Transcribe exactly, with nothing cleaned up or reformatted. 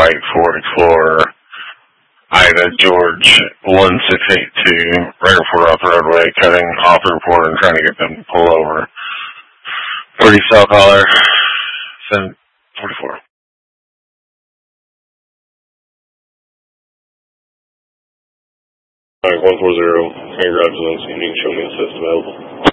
white Ford Explorer, Ida George one six eight two, right before off the roadway, cutting off the report and trying to get them to pull over. Pretty cell caller, seven forty-four. Alright, one four zero, congrats on you can show me a system available.